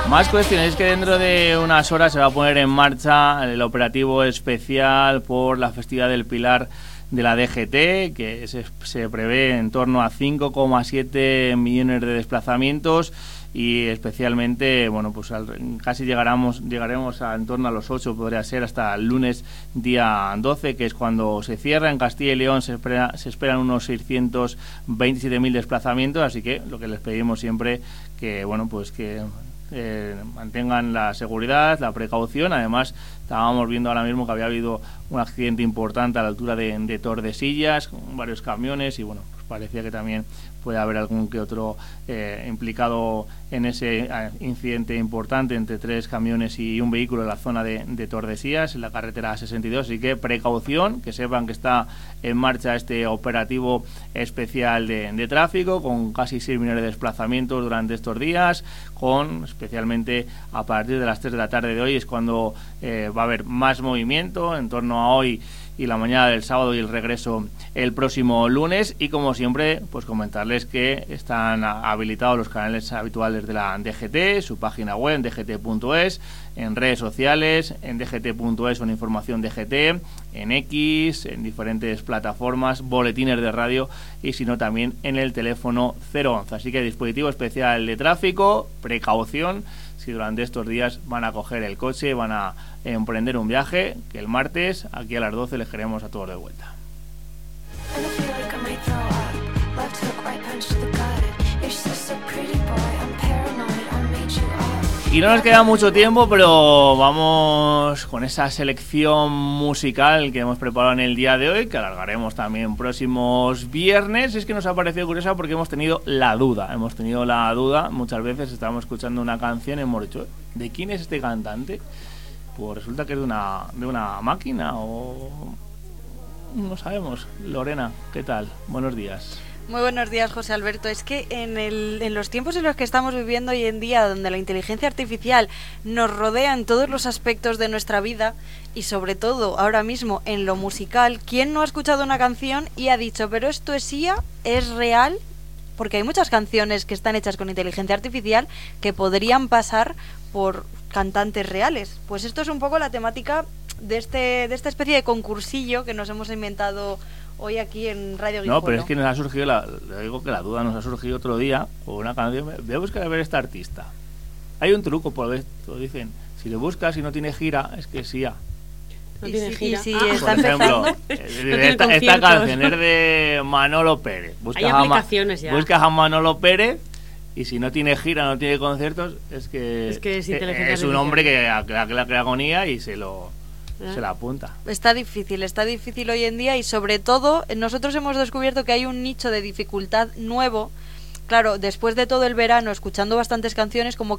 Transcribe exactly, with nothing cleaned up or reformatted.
Más cuestiones, es que dentro de unas horas se va a poner en marcha el operativo especial por la festividad del Pilar de la D G T, que se, se prevé en torno a cinco coma siete millones de desplazamientos y especialmente, bueno, pues al, casi llegaremos, llegaremos a en torno a los ocho, podría ser hasta el lunes día doce, que es cuando se cierra. En Castilla y León se, espera, se esperan unos seiscientos veintisiete mil desplazamientos, así que lo que les pedimos siempre que, bueno, pues que Eh, mantengan la seguridad, la precaución. Además, estábamos viendo ahora mismo que había habido un accidente importante a la altura de, de Tordesillas con varios camiones y bueno, pues parecía que también puede haber algún que otro eh, implicado en ese eh, incidente importante entre tres camiones y un vehículo en la zona de, de Tordesillas, en la carretera sesenta y dos. Así que precaución, que sepan que está en marcha este operativo especial de, de tráfico con casi seis millones de desplazamientos durante estos días, con especialmente a partir de las tres de la tarde de hoy es cuando eh, va a haber más movimiento en torno a hoy y la mañana del sábado y el regreso el próximo lunes. Y como siempre, pues comentarles que están habilitados los canales habituales de la D G T, su página web en d g t punto es, en redes sociales, en d g t punto es con información D G T, en X, en diferentes plataformas, boletines de radio y si no también en el teléfono cero once. Así que dispositivo especial de tráfico, precaución si durante estos días van a coger el coche, van a emprender un viaje, que el martes aquí a las doce les queremos a todos de vuelta. Y no nos queda mucho tiempo, pero vamos con esa selección musical que hemos preparado en el día de hoy, que alargaremos también próximos viernes. Es que nos ha parecido curiosa porque hemos tenido la duda, hemos tenido la duda, muchas veces estábamos escuchando una canción y hemos dicho, ¿de quién es este cantante? Pues resulta que es de una, de una máquina o... no sabemos. Lorena, ¿qué tal? Buenos días. Muy buenos días, José Alberto. Es que en, el, en los tiempos en los que estamos viviendo hoy en día, donde la inteligencia artificial nos rodea en todos los aspectos de nuestra vida y sobre todo ahora mismo en lo musical, ¿quién no ha escuchado una canción y ha dicho, pero esto es I A, es real? Porque hay muchas canciones que están hechas con inteligencia artificial que podrían pasar por cantantes reales. Pues esto es un poco la temática de, este, de esta especie de concursillo que nos hemos inventado hoy aquí en Radio Guijuelo. No, pero es que nos ha surgido, la, le digo que la duda nos ha surgido otro día con una canción. Voy a buscar a ver esta artista. Hay un truco, por esto dicen, si le buscas y no tiene gira, es que sí. No tiene y gira. si, y Ah, si está por ejemplo, empezando. No esta, tiene esta canción es de Manolo Pérez. Buscas Hay a Ma- aplicaciones ya. Buscas a Manolo Pérez y si no tiene gira, no tiene conciertos, es que Es que es eh, inteligencia es un artificial. hombre que la que la crea con I A y se lo ¿Eh? se la apunta. Está difícil, está difícil hoy en día y sobre todo nosotros hemos descubierto que hay un nicho de dificultad nuevo. Claro, después de todo el verano escuchando bastantes canciones, como